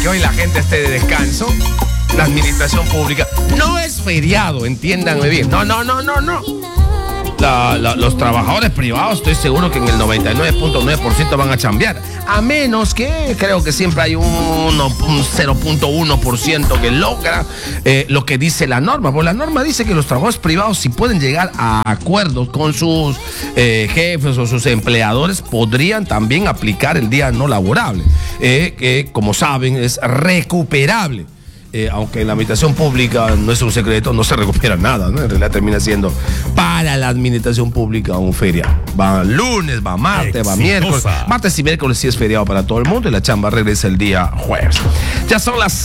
que hoy la gente esté de descanso. La administración pública no es feriado, entiéndanme bien. No. Los trabajadores privados, estoy seguro que en el 99.9% van a chambear. A menos que creo que siempre hay un 0.1% que logra lo que dice la norma. Pues la norma dice que los trabajadores privados, si pueden llegar a acuerdos con sus jefes o sus empleadores, podrían también aplicar el día no laborable, que como saben es recuperable. Aunque en la administración pública no es un secreto, no se recupera nada, ¿no? En realidad termina siendo para la administración pública un feriado. Va lunes, va martes, va miércoles. Martes y miércoles sí es feriado para todo el mundo y la chamba regresa el día jueves. Ya son las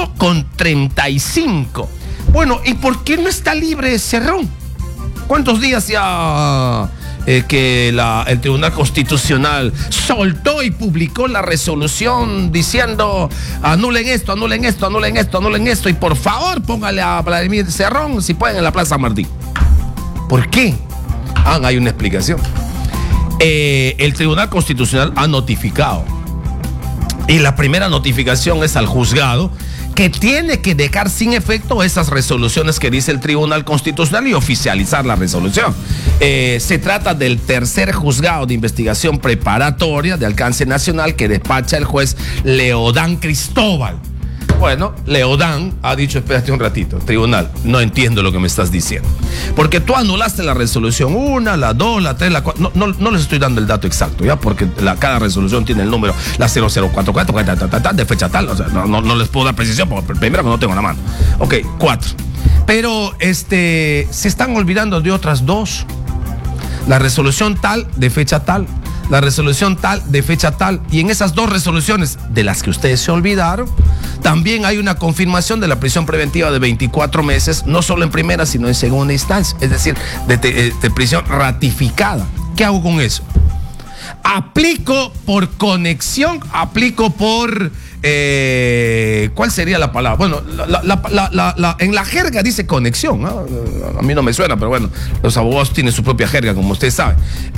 5:35. Bueno, ¿y por qué no está libre Cerrón? ¿Cuántos días ya que el Tribunal Constitucional soltó y publicó la resolución diciendo anulen esto, y por favor póngale a Vladimir Cerrón, si pueden, en la Plaza Martín? ¿Por qué? Hay una explicación. El Tribunal Constitucional ha notificado, y la primera notificación es al juzgado, que tiene que dejar sin efecto esas resoluciones que dice el Tribunal Constitucional y oficializar la resolución. Se trata del tercer juzgado de investigación preparatoria de alcance nacional que despacha el juez Leodán Cristóbal. Bueno, Leodán ha dicho, espérate un ratito, tribunal, no entiendo lo que me estás diciendo. Porque tú anulaste la resolución 1, la 2, la 3, la 4. No les estoy dando el dato exacto, ¿ya? Porque cada resolución tiene el número, la 0044, de fecha tal. O sea, no les puedo dar precisión, porque primero que no tengo la mano. Ok, 4. Pero se están olvidando de otras 2. La resolución tal, de fecha tal. La resolución tal, de fecha tal. Y en esas 2 resoluciones, de las que ustedes se olvidaron, también hay una confirmación de la prisión preventiva de 24 meses, no solo en primera, sino en segunda instancia. Es decir, de prisión ratificada. ¿Qué hago con eso? Aplico por conexión, aplico por... ¿cuál sería la palabra? Bueno, en la jerga dice conexión, ¿no? A mí no me suena, pero bueno, los abogados tienen su propia jerga, como ustedes saben.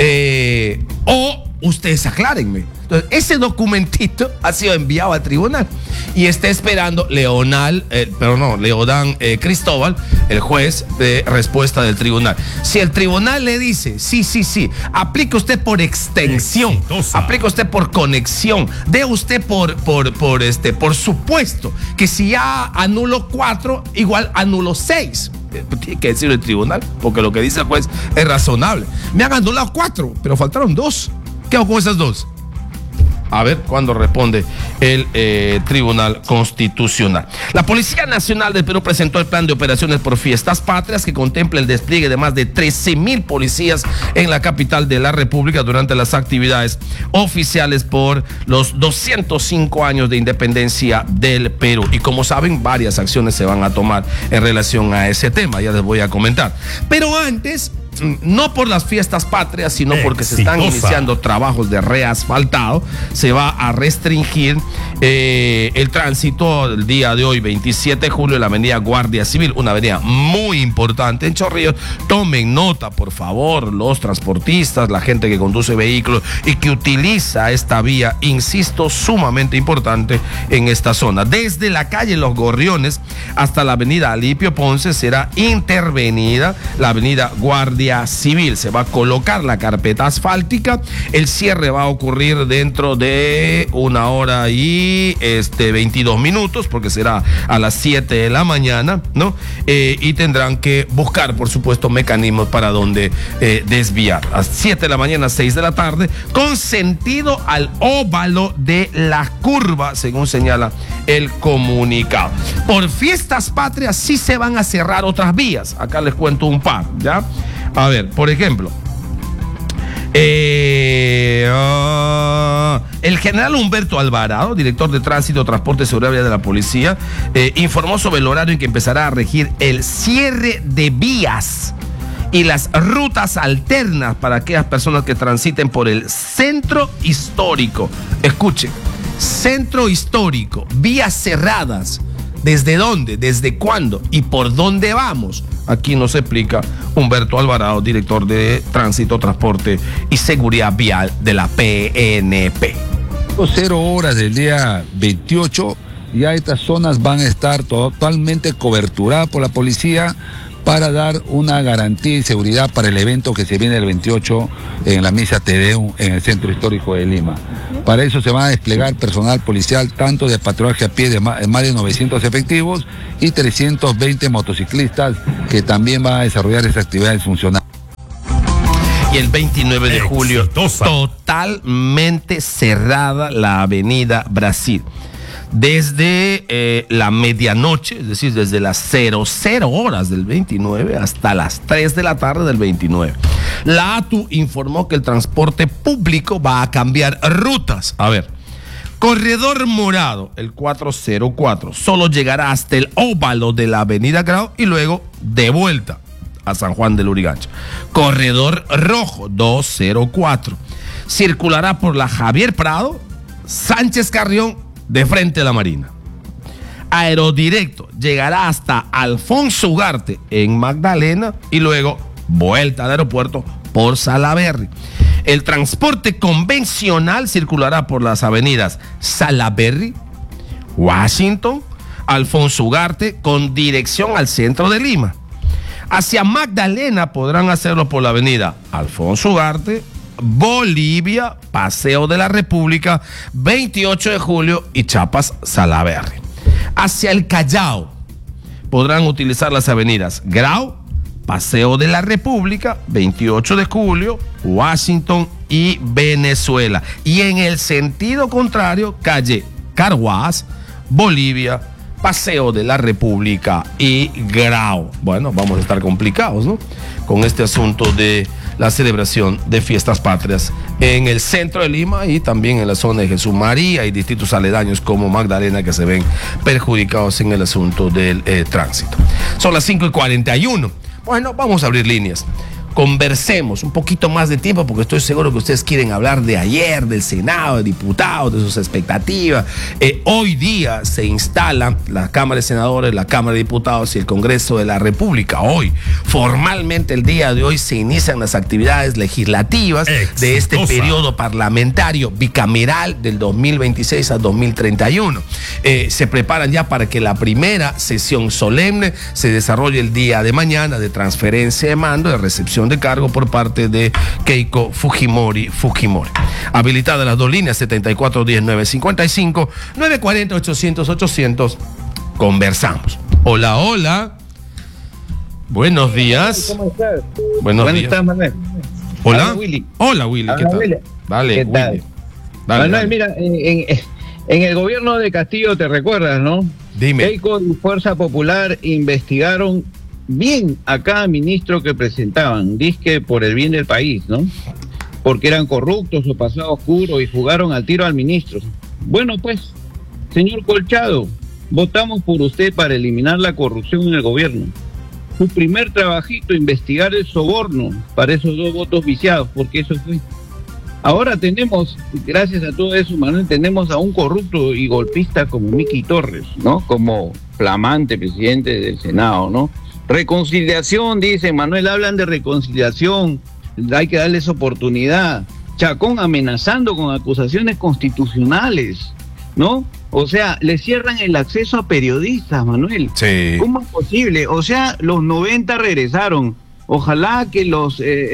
O ustedes aclárenme. Entonces, ese documentito ha sido enviado al tribunal y está esperando Leodán Cristóbal, el juez, de respuesta del tribunal. Si el tribunal le dice, sí, aplique usted por extensión, aplique usted por conexión, dé usted por supuesto que si ya anulo 4, igual anulo 6. Tiene que decirlo el tribunal, porque lo que dice el juez es razonable. Me han anulado 4, pero faltaron 2. ¿Qué hago con esas 2? A ver cuándo responde el Tribunal Constitucional. La Policía Nacional del Perú presentó el plan de operaciones por fiestas patrias que contempla el despliegue de más de 13,000 policías en la capital de la República durante las actividades oficiales por los 205 años de independencia del Perú. Y como saben, varias acciones se van a tomar en relación a ese tema, ya les voy a comentar. Pero antes, no por las fiestas patrias, sino porque se están iniciando trabajos de reasfaltado, se va a restringir el tránsito el día de hoy, 27 de julio, en la avenida Guardia Civil, una avenida muy importante en Chorrillos. Tomen nota, por favor, los transportistas, la gente que conduce vehículos y que utiliza esta vía, insisto, sumamente importante en esta zona. Desde la calle Los Gorriones hasta la avenida Alipio Ponce será intervenida la avenida Guardia Civil. Se va a colocar la carpeta asfáltica. El cierre va a ocurrir dentro de 1 hora y 22 minutos, porque será a las 7 de la mañana, ¿no? Y tendrán que buscar, por supuesto, mecanismos para donde desviar. A 7 de la mañana, 6 de la tarde, con sentido al óvalo de la curva, según señala el comunicado. Por fiestas patrias sí se van a cerrar otras vías. Acá les cuento un par, ¿ya? A ver, por ejemplo, el general Humberto Alvarado, director de Tránsito, Transporte y Seguridad de la Policía, informó sobre el horario en que empezará a regir el cierre de vías y las rutas alternas para aquellas personas que transiten por el centro histórico. Escuchen, centro histórico, vías cerradas. ¿Desde dónde? ¿Desde cuándo? ¿Y por dónde vamos? Aquí nos explica Humberto Alvarado, director de Tránsito, Transporte y Seguridad Vial de la PNP. 0 horas del día 28 Ya estas zonas van a estar totalmente coberturadas por la policía para dar una garantía y seguridad para el evento que se viene el 28 en la misa Te Deum en el Centro Histórico de Lima. Para eso se van a desplegar personal policial tanto de patrullaje a pie de más de 900 efectivos y 320 motociclistas que también van a desarrollar esas actividades funcionales. Y el 29 de julio, totalmente cerrada la avenida Brasil. Desde la medianoche, es decir, desde las 00 horas del 29 hasta las 3 de la tarde del 29. La ATU informó que el transporte público va a cambiar rutas. A ver, Corredor Morado, el 404, solo llegará hasta el óvalo de la avenida Grau y luego de vuelta a San Juan del Lurigancho. Corredor Rojo, 204, circulará por la Javier Prado, Sánchez Carrión, de frente a la Marina. Aerodirecto llegará hasta Alfonso Ugarte en Magdalena y luego vuelta al aeropuerto por Salaberry. El transporte convencional circulará por las avenidas Salaberry, Washington, Alfonso Ugarte con dirección al centro de Lima. Hacia Magdalena podrán hacerlo por la avenida Alfonso Ugarte, Bolivia, Paseo de la República, 28 de julio y Chiapas Salaberry. Hacia el Callao podrán utilizar las avenidas Grau, Paseo de la República, 28 de julio, Washington y Venezuela. Y en el sentido contrario, calle Carhuaz, Bolivia, Paseo de la República y Grau. Bueno, vamos a estar complicados, ¿no? Con este asunto de la celebración de fiestas patrias en el centro de Lima y también en la zona de Jesús María y distritos aledaños como Magdalena, que se ven perjudicados en el asunto del tránsito. Son las 5:41. Bueno, vamos a abrir líneas. Conversemos un poquito más de tiempo porque estoy seguro que ustedes quieren hablar de ayer, del Senado, de diputados, de sus expectativas. Hoy día se instalan la Cámara de Senadores, la Cámara de Diputados y el Congreso de la República. Hoy, formalmente el día de hoy, se inician las actividades legislativas de este periodo parlamentario bicameral del 2026 a 2031. Se preparan ya para que la primera sesión solemne se desarrolle el día de mañana de transferencia de mando, de recepción de cargo por parte de Keiko Fujimori. Habilitadas las dos líneas 7410-955, 940-800-800. Conversamos. Hola, hola. Buenos días. ¿Cómo estás? Buenos días. ¿Estás, Manuel? Hola. Hola, Willy. Hola, Willy. ¿Qué tal? Willy. Dale, ¿Qué tal? Willy. Dale, Manuel, dale. mira, en el gobierno de Castillo, ¿te recuerdas, no? Dime. Keiko y Fuerza Popular investigaron bien a cada ministro que presentaban, dizque por el bien del país, ¿no? Porque eran corruptos o pasado oscuro y jugaron al tiro al ministro. Bueno, pues, señor Colchado, votamos por usted para eliminar la corrupción en el gobierno. Su primer trabajito, investigar el soborno para esos 2 votos viciados, porque eso fue. Ahora tenemos, gracias a todo eso, Manuel, tenemos a un corrupto y golpista como Miki Torres, ¿no? Como flamante presidente del Senado, ¿no? Reconciliación, dicen, Manuel, hablan de reconciliación, hay que darles oportunidad. Chacón amenazando con acusaciones constitucionales, ¿no? O sea, le cierran el acceso a periodistas, Manuel. Sí. ¿Cómo es posible? O sea, los 90 regresaron. Ojalá que los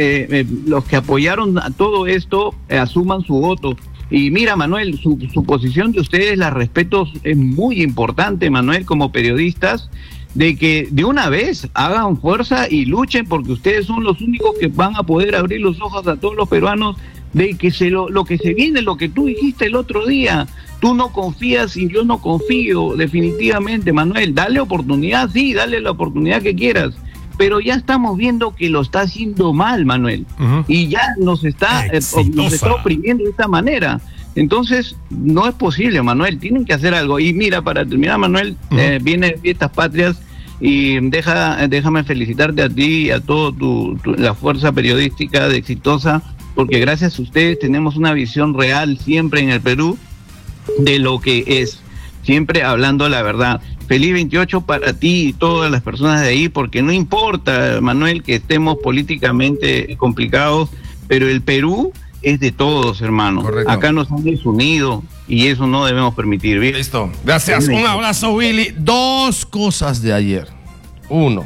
que apoyaron a todo esto asuman su voto. Y mira, Manuel, su posición de ustedes la respeto, es muy importante, Manuel, como periodistas, de que de una vez hagan fuerza y luchen, porque ustedes son los únicos que van a poder abrir los ojos a todos los peruanos de que lo que se viene, lo que tú dijiste el otro día. Tú no confías y yo no confío, definitivamente, Manuel. Dale oportunidad, sí, dale la oportunidad que quieras, pero ya estamos viendo que lo está haciendo mal, Manuel. Y ya nos está oprimiendo de esta manera. Entonces, no es posible, Manuel, tienen que hacer algo. Y mira, para terminar, Manuel, viene Fiestas Patrias y déjame felicitarte a ti y a toda la fuerza periodística de Exitosa, porque gracias a ustedes tenemos una visión real siempre en el Perú de lo que es, siempre hablando la verdad. Feliz 28 para ti y todas las personas de ahí, porque no importa, Manuel, que estemos políticamente complicados, pero el Perú es de todos, hermano. Correcto. Acá nos han desunido y eso no debemos permitir. ¿Bien? Listo. Gracias. Un abrazo, Willy. 2 cosas de ayer. 1.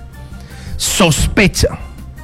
Sospecha.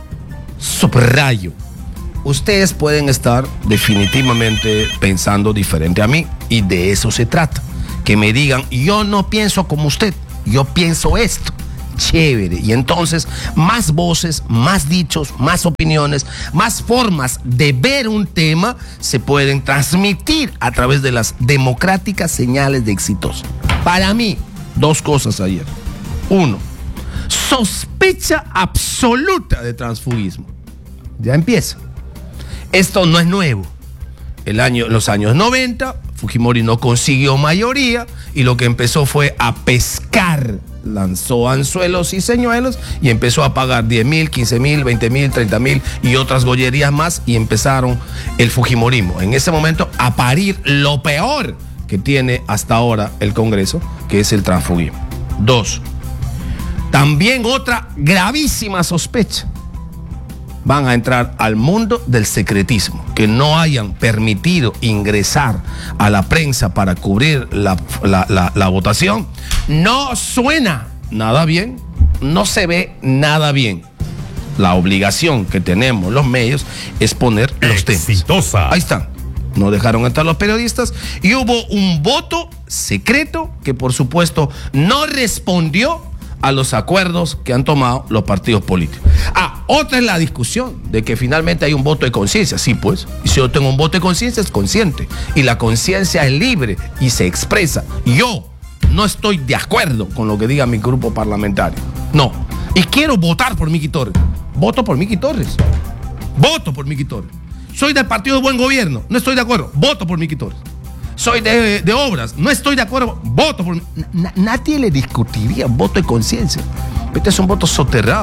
Subrayo. Ustedes pueden estar definitivamente pensando diferente a mí y de eso se trata. Que me digan, yo no pienso como usted, yo pienso esto. Chévere. Y entonces, más voces, más dichos, más opiniones, más formas de ver un tema se pueden transmitir a través de las democráticas señales de exitoso. Para mí, 2 cosas ayer. 1. Sospecha absoluta de transfugismo. Ya empieza. Esto no es nuevo. Los años 90, Fujimori no consiguió mayoría y lo que empezó fue a pescar. Lanzó anzuelos y señuelos y empezó a pagar 10.000, 15.000, 20.000, 30.000 y otras gollerías más y empezaron el fujimorismo. En ese momento a parir lo peor que tiene hasta ahora el Congreso, que es el transfugismo. 2. También otra gravísima sospecha. Van a entrar al mundo del secretismo, que no hayan permitido ingresar a la prensa para cubrir la votación. No suena nada bien, no se ve nada bien. La obligación que tenemos los medios es poner los temas. Exitosa. Ahí están. No dejaron entrar los periodistas y hubo un voto secreto que por supuesto no respondió a los acuerdos que han tomado los partidos políticos. Otra es la discusión de que finalmente hay un voto de conciencia. Sí, pues, y si yo tengo un voto de conciencia es consciente y la conciencia es libre y se expresa. Yo no estoy de acuerdo con lo que diga mi grupo parlamentario. No. Y quiero votar por Miki Torres. Voto por Miki Torres. Voto por Miki Torres. Soy del Partido de Buen Gobierno. No estoy de acuerdo. Voto por Miki Torres. Soy de obras. No estoy de acuerdo. Voto por... Nadie le discutiría un voto de conciencia. Este es un voto soterrado.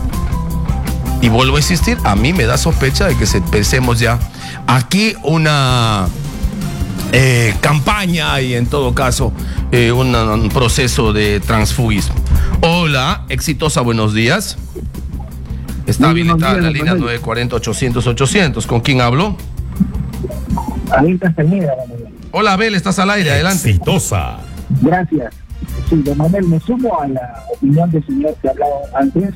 Y vuelvo a insistir, a mí me da sospecha de que pensemos ya aquí una campaña y en todo caso un proceso de transfugismo. Hola, exitosa, buenos días. Está habilitada la línea 940-800-800. ¿Con quién hablo? Abel Castañeda. Hola, Abel, estás al aire, adelante. Exitosa. Gracias. Sí, don Manuel, me sumo a la opinión del señor que ha hablado antes.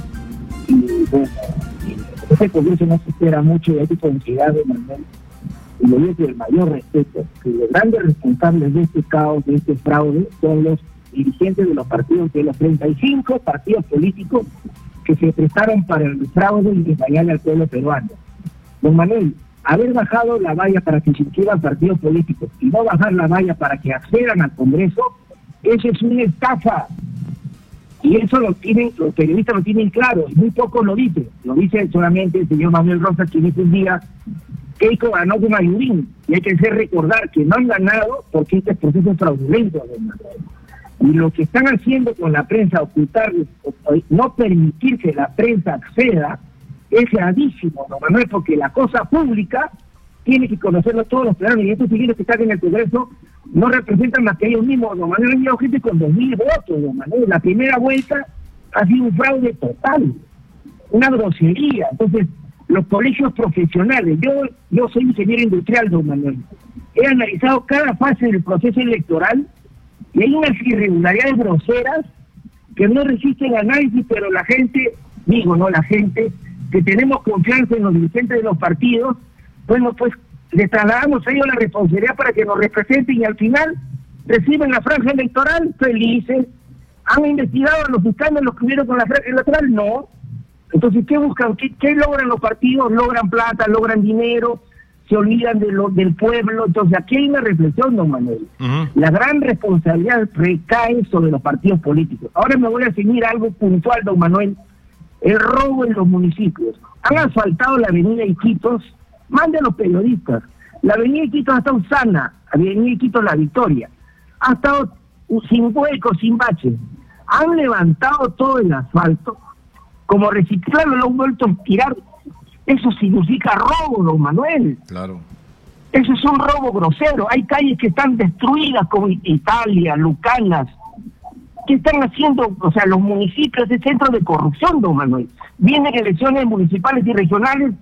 Y bueno, este Congreso no se espera mucho de ética de entidad, don Manuel. Y lo digo con el mayor respeto, que los grandes responsables de este caos, de este fraude, son los dirigentes de los partidos, de los 35 partidos políticos que se prestaron para el fraude y engañarle al pueblo peruano. Don Manuel, haber bajado la valla para que se inscriban partidos políticos y no bajar la valla para que accedan al Congreso, eso es una estafa. Y eso los periodistas lo tienen claro, y muy pocos lo dicen. Lo dice solamente el señor Manuel Rosas, quien dice un día Keiko ganó con Ayudín, y hay que hacer recordar que no han ganado porque este proceso es fraudulento, don Manuel. Y lo que están haciendo con la prensa, ocultar, no permitir que la prensa acceda, es gravísimo, don Manuel, porque la cosa pública tiene que conocerlo todos los ciudadanos, y estos señores que están en el Congreso no representan más que ellos mismos, don Manuel. Han llegado gente con 2.000 votos, don Manuel. La primera vuelta ha sido un fraude total, una grosería. Entonces, los colegios profesionales, yo soy ingeniero industrial, don Manuel, he analizado cada fase del proceso electoral y hay unas irregularidades groseras que no resisten análisis, pero la gente, la gente que tenemos confianza en los dirigentes de los partidos, bueno, pues le trasladamos a ellos la responsabilidad para que nos representen y al final reciben la franja electoral felices. ¿Han investigado los escándalos que hubieron con la franja electoral? No. Entonces, ¿qué buscan? ¿Qué logran los partidos? Logran plata, logran dinero, se olvidan del pueblo. Entonces, aquí hay una reflexión, don Manuel. La gran responsabilidad recae sobre los partidos políticos. Ahora me voy a ceñir algo puntual, don Manuel. El robo en los municipios. Han asfaltado la avenida Iquitos. Mande a los periodistas. La avenida Iquitos ha estado sana. La avenida Iquitos La Victoria. Ha estado sin huecos, sin baches. Han levantado todo el asfalto. Como reciclarlo, lo han vuelto a tirar. Eso significa robo, don Manuel. Claro. Eso es un robo grosero. Hay calles que están destruidas, como Italia, Lucanas. ¿Qué están haciendo? O sea, los municipios de centro de corrupción, don Manuel. Vienen elecciones municipales y regionales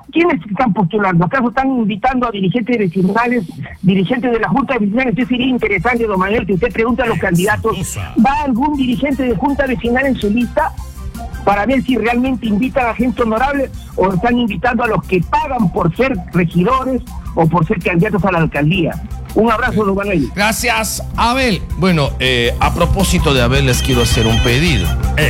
¿quiénes están postulando? ¿Acaso están invitando a dirigentes vecinales, dirigentes de la Junta Vecinal? Entonces sería interesante, don Manuel, que usted pregunte a los candidatos, ¿va algún dirigente de Junta Vecinal en su lista? Para ver si realmente invitan a gente honorable o están invitando a los que pagan por ser regidores o por ser candidatos a la alcaldía. Un abrazo, don Manuel. Gracias, Abel. Bueno, a propósito de Abel, les quiero hacer un pedido.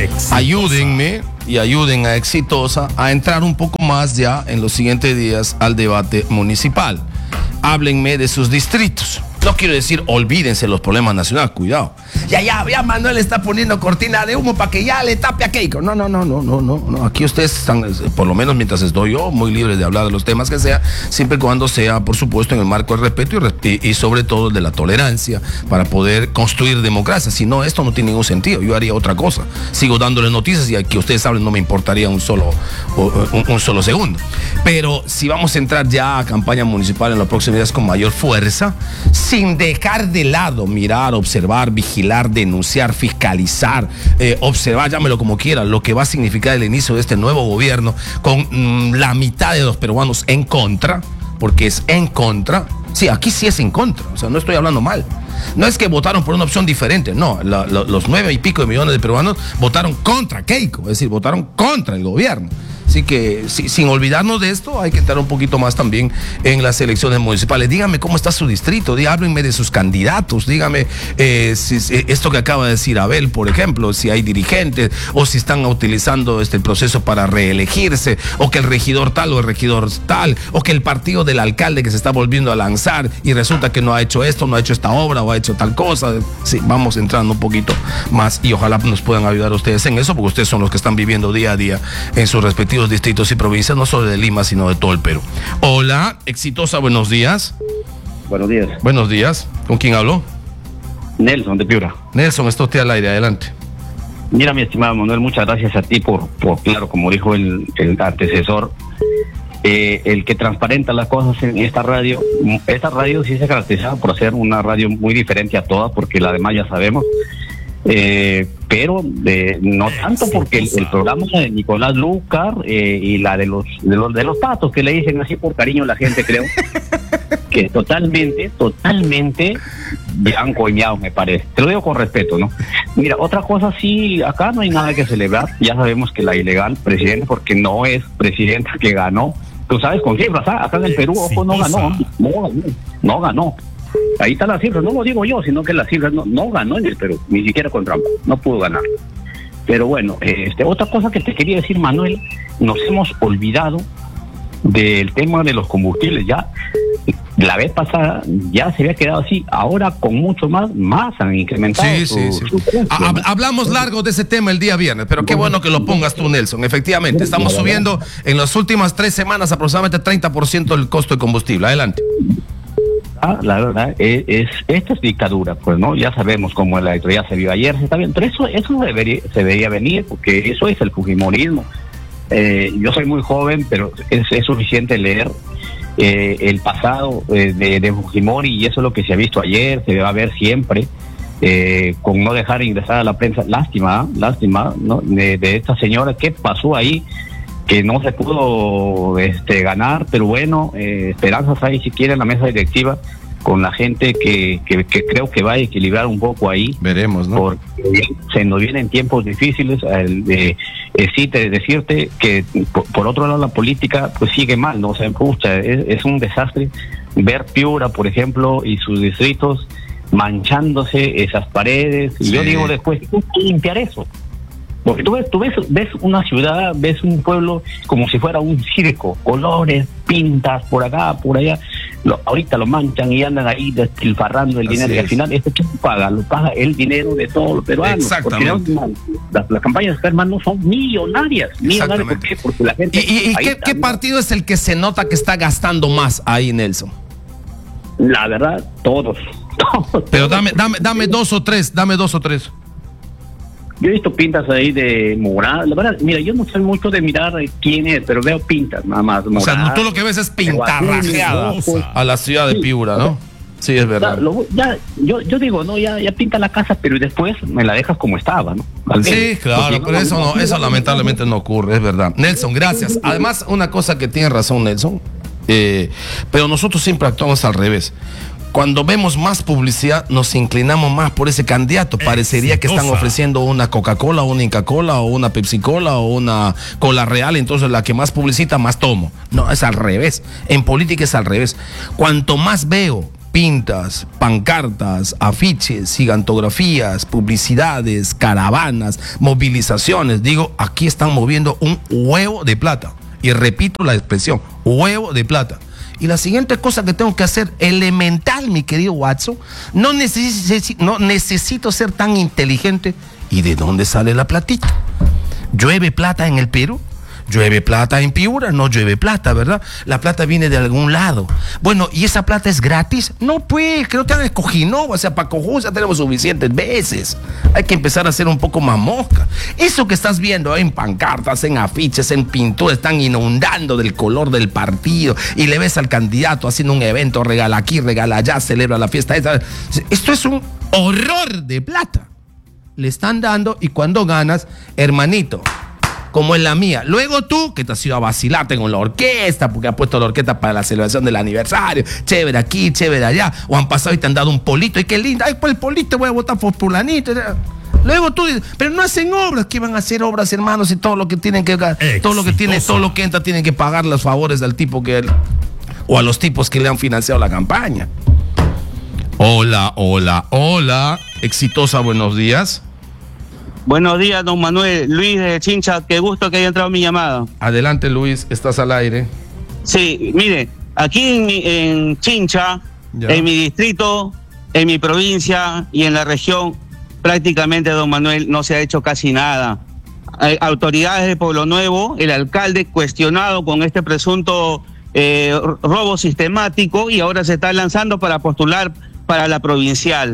Ayúdenme y ayuden a Exitosa a entrar un poco más ya en los siguientes días al debate municipal. Háblenme de sus distritos. No quiero decir olvídense los problemas nacionales, cuidado. Ya Manuel está poniendo cortina de humo para que ya le tape a Keiko. No. Aquí ustedes están, por lo menos mientras estoy yo, muy libres de hablar de los temas que sea, siempre y cuando sea, por supuesto, en el marco del respeto y sobre todo de la tolerancia para poder construir democracia. Si no, esto no tiene ningún sentido. Yo haría otra cosa. Sigo dándoles noticias y aquí ustedes hablen, no me importaría un solo segundo. Pero si vamos a entrar ya a campaña municipal en los próximos días con mayor fuerza, sin dejar de lado mirar, observar, vigilar, denunciar, fiscalizar, observar, llámelo como quiera, lo que va a significar el inicio de este nuevo gobierno con la mitad de los peruanos en contra, porque es en contra. Sí, aquí sí es en contra, o sea, no estoy hablando mal. No es que votaron por una opción diferente, no, los 9 y pico de millones de peruanos votaron contra Keiko, es decir, votaron contra el gobierno. Así que sin olvidarnos de esto, hay que entrar un poquito más también en las elecciones municipales. Dígame cómo está su distrito, háblenme de sus candidatos, dígame esto que acaba de decir Abel, por ejemplo, si hay dirigentes o si están utilizando el proceso para reelegirse, o que el regidor tal o el regidor tal, o que el partido del alcalde que se está volviendo a lanzar y resulta que no ha hecho esto, no ha hecho esta obra o ha hecho tal cosa. Sí, vamos entrando un poquito más y ojalá nos puedan ayudar ustedes en eso, porque ustedes son los que están viviendo día a día en sus respectivos distritos y provincias, no solo de Lima, sino de todo el Perú. Hola, Exitosa, buenos días. Buenos días. Buenos días. ¿Con quién habló? Nelson, de Piura. Nelson, está usted al aire, adelante. Mira, mi estimado Manuel, muchas gracias a ti por claro, como dijo el antecesor, el que transparenta las cosas en esta radio. Esta radio sí se caracteriza por ser una radio muy diferente a todas, porque la demás ya sabemos. Pero no tanto, porque el programa de Nicolás Lucar y la de los patos, que le dicen así por cariño la gente, creo que totalmente blanco y miau, me parece. Te lo digo con respeto, ¿no? Mira, otra cosa, sí, acá no hay nada que celebrar. Ya sabemos que la ilegal presidenta, porque no es presidenta que ganó, tú sabes, con cifras, acá en el Perú, ojo, no ganó. Ahí está la cifra, no lo digo yo, sino que la cifra no ganó en el Perú, ni siquiera con Trump, no pudo ganar. Pero bueno, otra cosa que te quería decir, Manuel, nos hemos olvidado del tema de los combustibles. Ya la vez pasada ya se había quedado así, ahora con mucho más han incrementado. Su precio, ¿no? Hablamos largo de ese tema el día viernes, pero qué bueno que lo pongas tú, Nelson. Efectivamente, estamos subiendo en las últimas 3 semanas aproximadamente 30% el costo de combustible. Adelante. La verdad, esto es dictadura, pues, ¿no? Ya sabemos cómo la electricidad se vio ayer, está bien, pero eso se debería venir, porque eso es el fujimorismo. Yo soy muy joven, pero es suficiente leer el pasado de Fujimori, y eso es lo que se ha visto ayer, se va a ver siempre, con no dejar ingresar a la prensa. Lástima, ¿no? De esta señora, ¿qué pasó ahí? Que no se pudo ganar, pero bueno, esperanzas hay siquiera en la mesa directiva con la gente que creo que va a equilibrar un poco ahí. Veremos, ¿no? Porque se nos vienen tiempos difíciles. Decirte que por otro lado la política pues sigue mal, ¿no? O sea, es un desastre ver Piura, por ejemplo, y sus distritos manchándose esas paredes. Sí. Y yo digo después, ¿cómo limpiar eso? Porque tú ves una ciudad, ves un pueblo como si fuera un circo, colores, pintas, por acá, por allá. Ahorita lo manchan y andan ahí despilfarrando el dinero. Y al final, ¿quién paga? Lo paga el dinero de todos los peruanos. Exactamente. Porque las campañas de hermano son millonarias. ¿Por qué? Porque la gente... ¿Y qué partido es el que se nota que está gastando más ahí, Nelson? La verdad, todos. Pero dame dos o tres. Yo he visto pintas ahí de morada. La verdad, mira, yo no sé mucho de mirar quién es, pero veo pintas nada más. Morada, o sea, tú lo que ves es pintarrajeada a la ciudad de Piura, ¿no? Sí, es verdad. Yo digo, no, ya pinta la casa, pero después me la dejas como estaba, ¿no? Sí, claro, pero eso lamentablemente no ocurre, es verdad. Nelson, gracias. Además, una cosa que tiene razón Nelson, pero nosotros siempre actuamos al revés. Cuando vemos más publicidad, nos inclinamos más por ese candidato. Parecería que están ofreciendo una Coca-Cola, una Inca-Cola, o una Pepsi-Cola, o una Cola Real. Entonces, la que más publicita, más tomo. No, es al revés. En política es al revés. Cuanto más veo pintas, pancartas, afiches, gigantografías, publicidades, caravanas, movilizaciones, digo, aquí están moviendo un huevo de plata. Y repito la expresión, huevo de plata. Y la siguiente cosa que tengo que hacer, elemental, mi querido Watson, no necesito ser tan inteligente. ¿Y de dónde sale la platita? ¿Llueve plata en el Perú? ¿Llueve plata en Piura? No llueve plata, ¿verdad? La plata viene de algún lado. Bueno, ¿y esa plata es gratis? No, pues, que no te han escogido, o sea, para cojudos ya tenemos suficientes veces. Hay que empezar a ser un poco más mosca. Eso que estás viendo en pancartas, en afiches, en pinturas, están inundando del color del partido y le ves al candidato haciendo un evento, regala aquí, regala allá, celebra la fiesta esa. Esto es un horror de plata. Le están dando y cuando ganas, hermanito, como en la mía. Luego tú, que te has ido a vacilarte con la orquesta, porque has puesto la orquesta para la celebración del aniversario, chévere aquí, chévere allá, o han pasado y te han dado un polito, y qué lindo, ay, pues el polito, voy a votar por fulanito. Luego tú dices, pero no hacen obras. ¿Qué van a hacer obras, hermanos? Y todo lo que tienen que, todo lo que entra, tienen que pagar los favores del tipo o a los tipos que le han financiado la campaña. Hola, exitosa, buenos días. Buenos días, don Manuel. Luis de Chincha, qué gusto que haya entrado mi llamada. Adelante, Luis, estás al aire. Sí, mire, aquí en Chincha, ya, en mi distrito, en mi provincia y en la región, prácticamente, don Manuel, no se ha hecho casi nada. Autoridades de Pueblo Nuevo, el alcalde cuestionado con este presunto robo sistemático y ahora se está lanzando para postular para la provincial.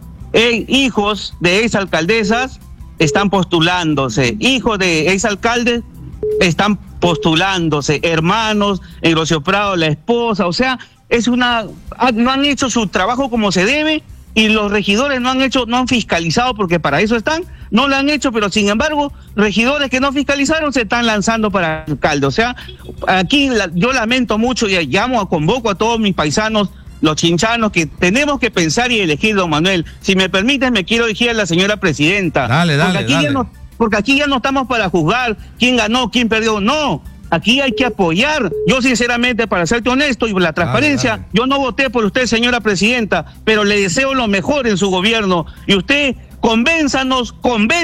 Hijos de exalcaldesas están postulándose, hijos de exalcaldes están postulándose, hermanos, en Rocío Prado, la esposa, o sea, no han hecho su trabajo como se debe y los regidores no han fiscalizado porque para eso están, no lo han hecho, pero sin embargo, regidores que no fiscalizaron se están lanzando para alcalde, o sea, aquí yo lamento mucho y convoco a todos mis paisanos, los chinchanos, que tenemos que pensar y elegir, don Manuel. Si me permiten, me quiero dirigir a la señora presidenta. Dale. Porque aquí ya no estamos para juzgar quién ganó, quién perdió. No, aquí hay que apoyar. Yo, sinceramente, para serte honesto y por la transparencia, yo no voté por usted, señora presidenta, pero le deseo lo mejor en su gobierno. Y usted, convénzanos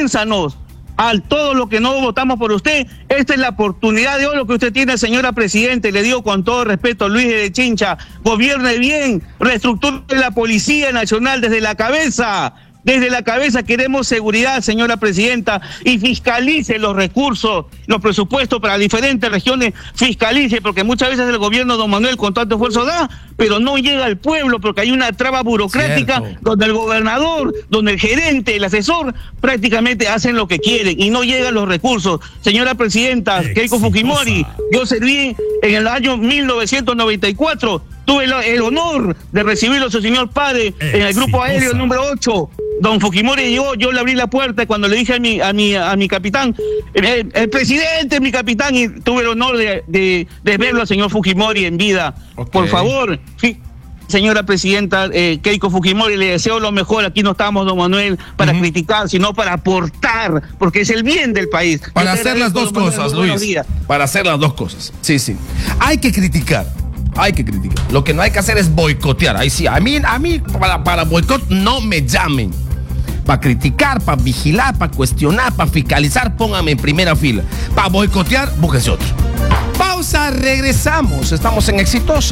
a todo lo que no votamos por usted. Esta es la oportunidad de oro que usted tiene, señora presidenta, y le digo con todo respeto, Luis de Chincha, gobierne bien, reestructure la Policía Nacional desde la cabeza. Desde la cabeza queremos seguridad, señora presidenta, y fiscalice los recursos, los presupuestos para diferentes regiones, fiscalice, porque muchas veces el gobierno, don Manuel, con tanto esfuerzo da, pero no llega al pueblo, porque hay una traba burocrática donde el gobernador, donde el gerente, el asesor, prácticamente hacen lo que quieren y no llegan los recursos. Señora presidenta, Keiko Fujimori, yo serví en el año 1994, tuve el honor de recibirlo a su señor padre en el grupo aéreo número 8. Don Fujimori llegó, yo le abrí la puerta cuando le dije a mi capitán, el presidente, mi capitán, y tuve el honor de verlo al señor Fujimori en vida. Por favor, señora presidenta Keiko Fujimori, le deseo lo mejor. Aquí no estamos, don Manuel, para criticar, sino para aportar, porque es el bien del país. Para hacer las dos cosas, Luis. Para hacer las dos cosas. Sí. Hay que criticar. Lo que no hay que hacer es boicotear. Ahí sí, a mí para boicot no me llamen. Para criticar, para vigilar, para cuestionar, para fiscalizar, póngame en primera fila. Para boicotear, búsquense otro. Pausa, regresamos. Estamos en Exitosa.